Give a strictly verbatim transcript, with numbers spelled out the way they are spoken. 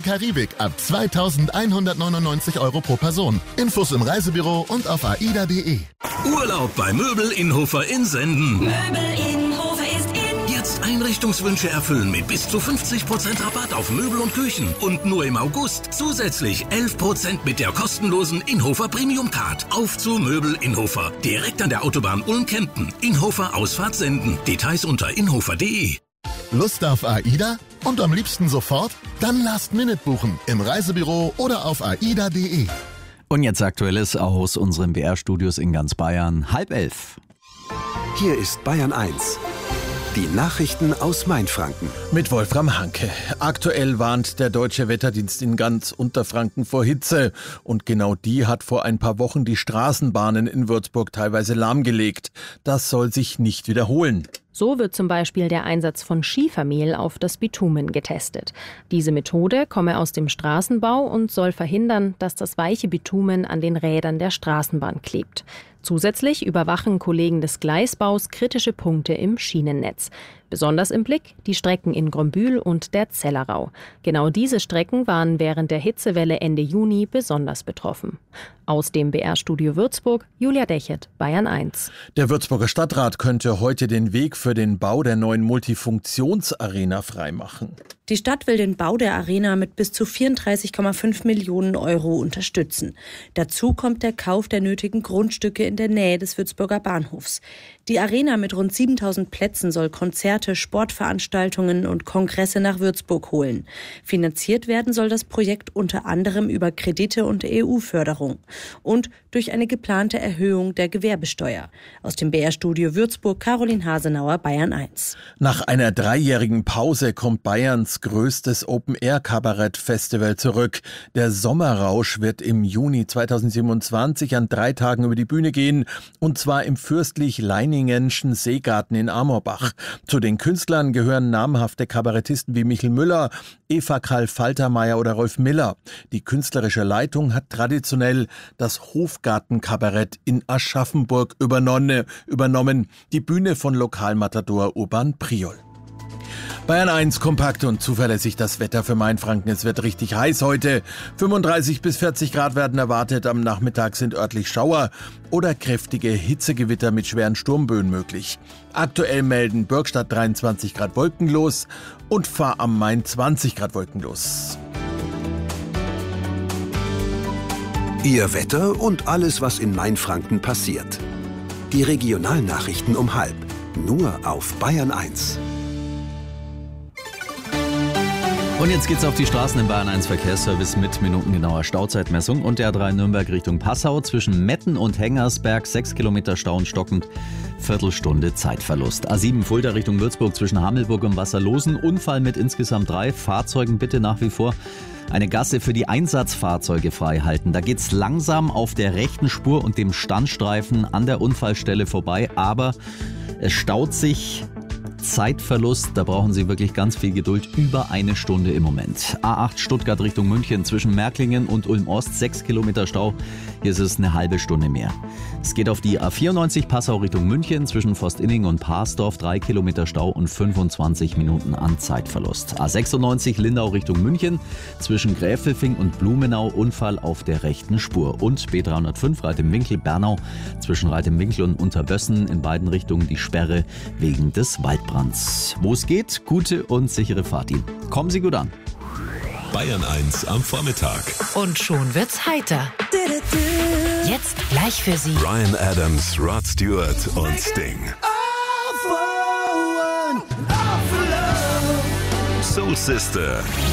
Karibik ab zweitausendeinhundertneunundneunzig Euro pro Person. Infos im Reisebüro und auf aida punkt de. Urlaub bei Möbel Innhofer in Senden. Möbel Innhofer ist in. Jetzt Einrichtungswünsche erfüllen mit bis zu fünfzig Prozent Rabatt auf Möbel und Küchen. Und nur im August zusätzlich elf Prozent mit der kostenlosen Innhofer Premium Card. Auf zu Möbel Innhofer. Direkt an der Autobahn Ulm-Kempten. Innhofer Ausfahrt Senden. Details unter innhofer punkt de. Lust auf AIDA? Und am liebsten sofort? Dann Last Minute buchen im Reisebüro oder auf aida punkt de. Und jetzt Aktuelles aus unseren B R-Studios in ganz Bayern. Halb elf. Hier ist Bayern eins. Die Nachrichten aus Mainfranken. Mit Wolfram Hanke. Aktuell warnt der Deutsche Wetterdienst in ganz Unterfranken vor Hitze. Und genau die hat vor ein paar Wochen die Straßenbahnen in Würzburg teilweise lahmgelegt. Das soll sich nicht wiederholen. So wird zum Beispiel der Einsatz von Schiefermehl auf das Bitumen getestet. Diese Methode komme aus dem Straßenbau und soll verhindern, dass das weiche Bitumen an den Rädern der Straßenbahn klebt. Zusätzlich überwachen Kollegen des Gleisbaus kritische Punkte im Schienennetz. Besonders im Blick die Strecken in Grombühl und der Zellerau. Genau diese Strecken waren während der Hitzewelle Ende Juni besonders betroffen. Aus dem B R-Studio Würzburg, Julia Dechert, Bayern eins. Der Würzburger Stadtrat könnte heute den Weg für den Bau der neuen Multifunktionsarena freimachen. Die Stadt will den Bau der Arena mit bis zu vierunddreißig Komma fünf Millionen Euro unterstützen. Dazu kommt der Kauf der nötigen Grundstücke in der Nähe des Würzburger Bahnhofs. Die Arena mit rund siebentausend Plätzen soll Konzerte, Sportveranstaltungen und Kongresse nach Würzburg holen. Finanziert werden soll das Projekt unter anderem über Kredite und E U-Förderung und durch eine geplante Erhöhung der Gewerbesteuer. Aus dem B R-Studio Würzburg, Caroline Hasenauer, Bayern eins. Nach einer dreijährigen Pause kommt Bayerns größtes Open-Air-Kabarett-Festival zurück. Der Sommerrausch wird im Juni zweitausendsiebenundzwanzig an drei Tagen über die Bühne gehen, und zwar im fürstlich-leiningenschen Seegarten in Amorbach. Zu den Künstlern gehören namhafte Kabarettisten wie Michel Müller, Eva Karl Faltermeier oder Rolf Miller. Die künstlerische Leitung hat traditionell das Hofgartenkabarett in Aschaffenburg übernommen, die Bühne von Lokalmatador Urban Priol. Bayern eins, kompakt und zuverlässig das Wetter für Mainfranken. Es wird richtig heiß heute. fünfunddreißig bis vierzig Grad werden erwartet. Am Nachmittag sind örtlich Schauer oder kräftige Hitzegewitter mit schweren Sturmböen möglich. Aktuell melden Bürgstadt dreiundzwanzig Grad wolkenlos und Fahr am Main zwanzig Grad wolkenlos. Ihr Wetter und alles, was in Mainfranken passiert. Die Regionalnachrichten um halb. Nur auf Bayern eins. Und jetzt geht's auf die Straßen im Bayern eins Verkehrsservice mit minutengenauer Stauzeitmessung und der A drei Nürnberg Richtung Passau zwischen Metten und Hengersberg sechs Kilometer Stau und stockend, Viertelstunde Zeitverlust. A sieben Fulda Richtung Würzburg zwischen Hamelburg und Wasserlosen, Unfall mit insgesamt drei Fahrzeugen, bitte nach wie vor eine Gasse für die Einsatzfahrzeuge frei halten. Da geht's langsam auf der rechten Spur und dem Standstreifen an der Unfallstelle vorbei, aber es staut sich. Zeitverlust, da brauchen Sie wirklich ganz viel Geduld, über eine Stunde im Moment. A acht Stuttgart Richtung München zwischen Märklingen und Ulm-Ost, sechs Kilometer Stau, hier ist es eine halbe Stunde mehr. Es geht auf die A vierundneunzig Passau Richtung München zwischen Forstinning und Parsdorf, drei Kilometer Stau und fünfundzwanzig Minuten an Zeitverlust. A sechsundneunzig Lindau Richtung München zwischen Gräfelfing und Blumenau, Unfall auf der rechten Spur. Und B dreihundertfünf Reit im Winkel Bernau zwischen Reit im Winkel und Unterbössen in beiden Richtungen die Sperre wegen des Waldbrands. Wo es geht, gute und sichere Fahrt Ihnen. Kommen Sie gut an. Bayern eins am Vormittag. Und schon wird's heiter. Jetzt gleich für Sie Bryan Adams, Rod Stewart und Sting. Soul Sister.